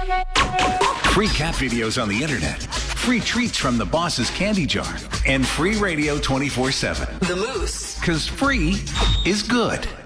Free cat videos on the internet. Free treats from the boss's candy jar. And free radio 24/7. The Moose. Because free is good.